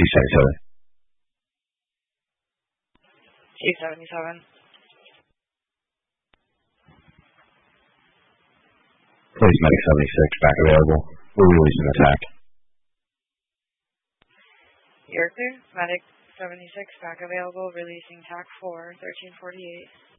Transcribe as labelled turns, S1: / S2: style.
S1: 277.
S2: Please, Medic 76, back available. We're releasing attack.
S1: You're clear. Medic 76, back available, releasing TAC 4, 1348.